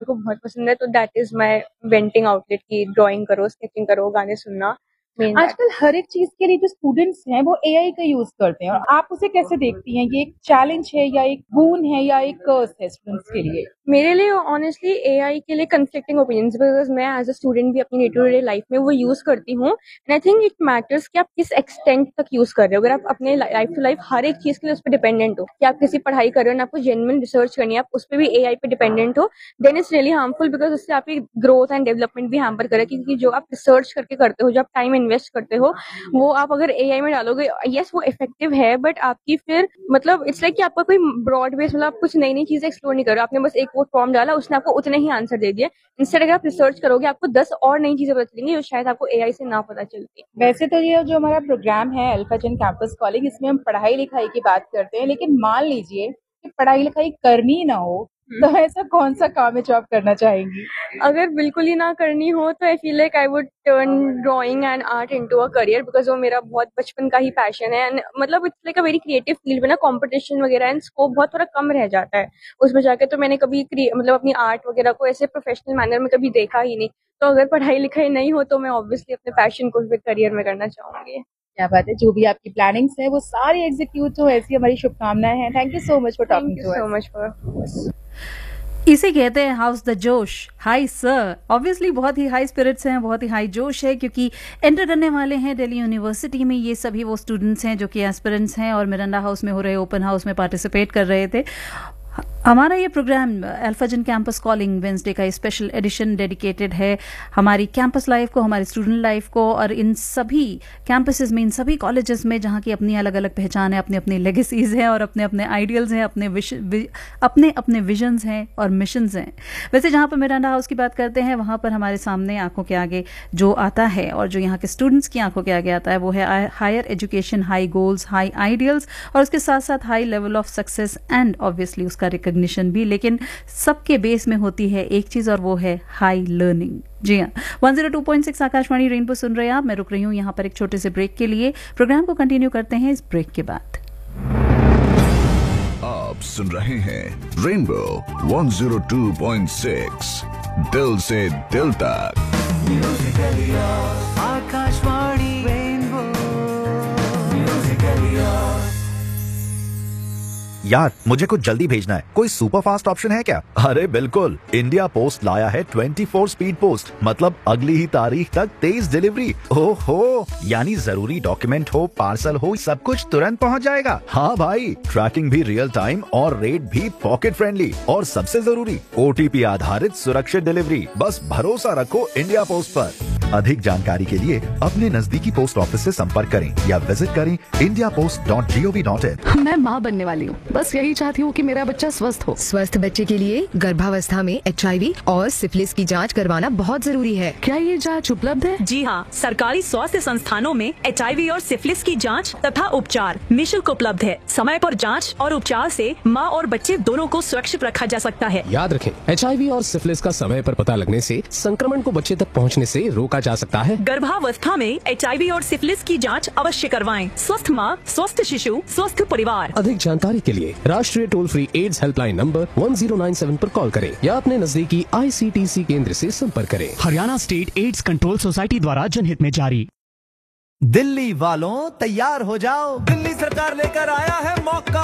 को बहुत पसंद है, तो that is my venting outlet की ड्राइंग करो, स्केचिंग करो, गाने सुनना। आजकल हर एक चीज के लिए जो स्टूडेंट्स हैं वो एआई का यूज करते हैं, और आप उसे कैसे देखती हैं? ये एक चैलेंज है या एक बोन है या एक कर्स है स्टूडेंट्स के लिए? मेरे लिए ऑनेस्टली एआई के लिए कंफ्लिक्टिंग ओपिनियंस, बिकॉज मैं एज अ स्टूडेंट भी अपनी डे टू डे लाइफ में वो यूज करती हूँ, and I think it matters कि आप किस एक्सटेंट तक यूज कर रहे हो। अगर आप अपने लाइफ टू लाइफ हर एक चीज के लिए उस पर डिपेंडेंट हो, कि आप किसी पढ़ाई कर रहे हो ना, आपको जेन्युइन रिसर्च करनी है, आप उस पर भी एआई पे डिपेंडेंट हो, then it's really harmful, because उससे आपकी ग्रोथ एंड डेवलपमेंट भी हैम्पर करे। क्योंकि जो आप रिसर्च करके करते हो, जो आप टाइम इन्वेस्ट करते हो, वो आप अगर एआई में डालोगे, यस वो इफेक्टिव है, बट आपकी फिर मतलब इट्स लाइक कि आपका कोई ब्रॉड बेस, मतलब आप कुछ नई नई चीजें एक्सप्लोर नहीं कर रहे हो। आपने बस एक वो फॉर्म डाला, उसने आपको उतने ही आंसर दे दिए। इंस्टेड अगर आप रिसर्च करोगे, आपको 10 और नई चीजें पता चलेंगी जो शायद आपको एआई से ना पता चलती। वैसे तो ये जो हमारा प्रोग्राम है अल्फाजन कैंपस कॉलिंग, इसमें हम पढ़ाई लिखाई की बात करते हैं, लेकिन मान लीजिए कि पढ़ाई लिखाई करनी ना हो, तो ऐसा कौन सा काम है जो आप करना चाहेंगी? अगर बिल्कुल ही ना करनी हो तो I feel like I would turn drawing and art into a career, because वो मेरा बहुत बचपन का ही पैशन है। एंड मतलब it's like a very creative field में ना कंपटीशन वगैरह एंड स्कोप बहुत थोड़ा कम रह जाता है उसमें जाके। तो मैंने कभी मतलब अपनी आर्ट वगैरह को ऐसे प्रोफेशनल मैनर में कभी देखा ही नहीं। तो अगर पढ़ाई लिखाई नहीं हो तो मैं ऑब्वियसली अपने पैशन को भी करियर में करना चाहूंगी। क्या बात है, जो भी आपकी प्लानिंग्स है वो सारी एग्जीक्यूट हो, ऐसी हमारी शुभकामनाएं हैं। Thank you so much for talking to us. So much for. इसे कहते हैं हाउस द जोश। हाई सर, ऑब्वियसली बहुत ही हाई स्पिरिट्स हैं, बहुत ही हाई जोश है, क्योंकि एंटर करने वाले हैं दिल्ली यूनिवर्सिटी में ये सभी वो स्टूडेंट्स हैं जो कि एस्पिरेंट्स हैं और मिरांडा हाउस में हो रहे ओपन हाउस में पार्टिसिपेट कर रहे थे। हमारा ये प्रोग्राम अल्फाजन कैंपस कॉलिंग वेंसडे का स्पेशल एडिशन डेडिकेटेड है हमारी कैंपस लाइफ को, हमारी स्टूडेंट लाइफ को, और इन सभी कैंपसेस में, इन सभी कॉलेजेस में जहाँ की अपनी अलग अलग पहचान है, अपने अपने लेगेसीज हैं और अपने अपने आइडियल्स हैं, अपने अपने विजन्स हैं और मिशंस हैं। वैसे जहाँ पर मिरांडा हाउस की बात करते हैं, वहाँ पर हमारे सामने आंखों के आगे जो आता है और जो यहाँ के स्टूडेंट्स की आंखों के आगे आता है वो है higher education, high goals, high ideals, और उसके साथ साथ high level of success and obviously उसका रिकॉग्निशन भी। लेकिन सबके बेस में होती है एक चीज, और वो है हाई लर्निंग। जी हाँ, 102.6 आकाशवाणी रेनबो सुन रहे हैं आप। मैं रुक रही हूं यहां पर एक छोटे से ब्रेक के लिए। प्रोग्राम को कंटिन्यू करते हैं इस ब्रेक के बाद। आप सुन रहे हैं रेनबो 102.6, दिल से दिल तक। आकाशवाणी रेनबो। यार मुझे कुछ जल्दी भेजना है, कोई सुपर फास्ट ऑप्शन है क्या? अरे बिल्कुल, इंडिया पोस्ट लाया है 24 स्पीड पोस्ट, मतलब अगली ही तारीख तक तेज डिलीवरी। ओहो, यानी जरूरी डॉक्यूमेंट हो, पार्सल हो, सब कुछ तुरंत पहुंच जाएगा। हाँ भाई, ट्रैकिंग भी रियल टाइम और रेट भी पॉकेट फ्रेंडली, और सबसे जरूरी ओटीपी आधारित सुरक्षित डिलीवरी। बस भरोसा रखो इंडिया पोस्ट पर। अधिक जानकारी के लिए अपने नजदीकी पोस्ट ऑफिस से संपर्क करें या विजिट करें indiapost.gov.in। मैं माँ बनने वाली हूँ, बस यही चाहती हूँ कि मेरा बच्चा स्वस्थ हो। स्वस्थ बच्चे के लिए गर्भावस्था में HIV और सिफिलिस की जांच करवाना बहुत जरूरी है। क्या ये जांच उपलब्ध है? जी हाँ, सरकारी स्वास्थ्य संस्थानों में HIV और सिफिलिस की जांच तथा उपचार निःशुल्क उपलब्ध है। समय पर जांच और उपचार से माँ और बच्चे दोनों को सुरक्षित रखा जा सकता है। याद रखें, HIV और सिफिलिस का समय पर पता लगने से संक्रमण को बच्चे तक पहुँचने से रोका जा सकता है। गर्भावस्था में HIV और सिफिलिस की जांच अवश्य करवाएं। स्वस्थ माँ, स्वस्थ शिशु, स्वस्थ परिवार। अधिक जानकारी के लिए राष्ट्रीय toll free ads helpline number 1097 पर कॉल करें या अपने नजदीकी ICTC केंद्र से संपर्क करें। Haryana state AIDS control society द्वारा जनहित में जारी। दिल्ली वालों तैयार हो जाओ, दिल्ली सरकार लेकर आया है मौका।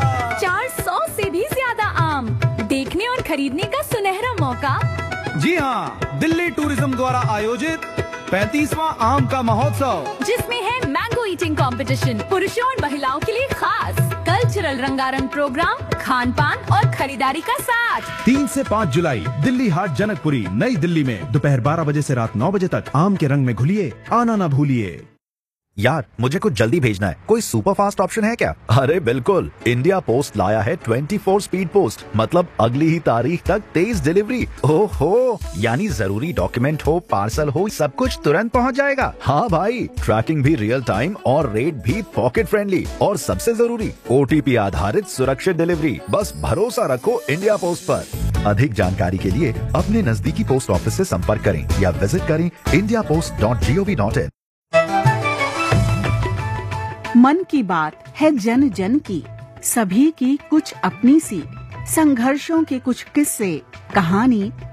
400 से भी ज्यादा आम देखने और खरीदने का सुनहरा मौका। जी हाँ, दिल्ली टूरिज्म द्वारा आयोजित 35वां आम का महोत्सव, जिसमें है मैंगो ईटिंग कंपटीशन, पुरुषों और महिलाओं के लिए खास कल्चरल रंगारंग प्रोग्राम, खान पान और खरीदारी का साथ। 3 से 5 जुलाई दिल्ली हाट जनकपुरी नई दिल्ली में दोपहर 12 बजे से रात 9 बजे तक आम के रंग में घुलिए, आना ना भूलिए। यार मुझे कुछ जल्दी भेजना है, कोई सुपर फास्ट ऑप्शन है क्या? अरे बिल्कुल, इंडिया पोस्ट लाया है 24 स्पीड पोस्ट, मतलब अगली ही तारीख तक तेज डिलीवरी। ओहो, यानी जरूरी डॉक्यूमेंट हो, पार्सल हो, सब कुछ तुरंत पहुंच जाएगा। हाँ भाई, ट्रैकिंग भी रियल टाइम और रेट भी पॉकेट फ्रेंडली, और सबसे जरूरी ओटीपी आधारित सुरक्षित डिलीवरी। बस भरोसा रखो इंडिया पोस्ट पर। अधिक जानकारी के लिए अपने नजदीकी पोस्ट ऑफिस से संपर्क करें या विजिट करें indiapost.gov.in। मन की बात है जन जन की, सभी की कुछ अपनी सी, संघर्षों के कुछ किस्से, कहानी